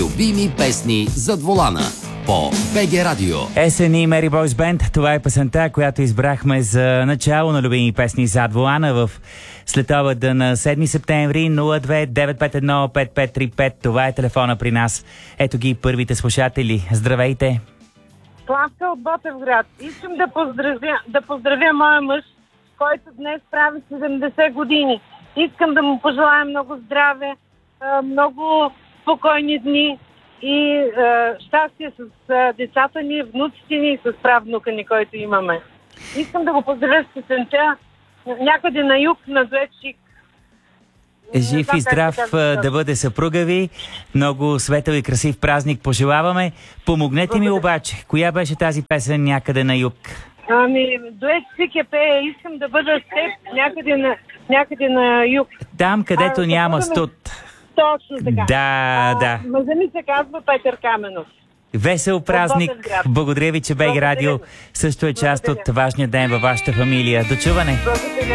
Любими песни зад волана по БГ Радио. SNE Mary Boys Band, това е песента, която избрахме за начало на любими песни зад волана в следобеда на 7 септември. 02-951-5535. Това е телефона при нас. Ето ги първите слушатели. Здравейте! Славка от Ботевград. Искам да поздравя моя мъж, който днес прави 70 години. Искам да му пожелая много здраве, много спокойни дни и щастие с децата ни, внуците ни и с правнука ни, който имаме. Искам да го поздравя с песента някъде на юг, на Дуетчик. Жив и здрав да бъде съпруга ви. Много светъл и красив празник пожелаваме. Помогнете ми обаче. Коя беше тази песен някъде на юг? Дуетчик я пее. Искам да бъда с теб някъде на юг. Там, където няма студ. Точно така. Да. Мъжа ми се казва Петър Каменов. Весел празник. Благодаря ви, че БГ Радио също е част от важния ден във вашата фамилия. До чуване!